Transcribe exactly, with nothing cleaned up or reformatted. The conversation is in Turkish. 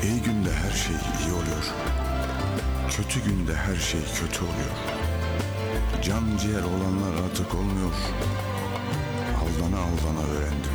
İyi günde her şey iyi oluyor. Kötü günde her şey kötü oluyor. Can ciğer olanlar artık olmuyor. Aldana aldana öğrendim.